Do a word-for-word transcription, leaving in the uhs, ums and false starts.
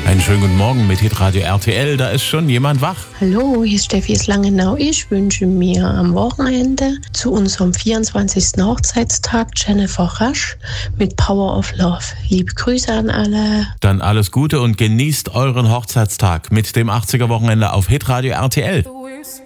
Einen schönen guten Morgen mit Hitradio R T L, da ist schon jemand wach. Hallo, hier ist Steffi aus Langenau. Ich wünsche mir am Wochenende zu unserem vierundzwanzigsten Hochzeitstag Jennifer Rasch mit Power of Love. Liebe Grüße an alle. Dann alles Gute und genießt euren Hochzeitstag mit dem achtziger Wochenende auf Hitradio R T L.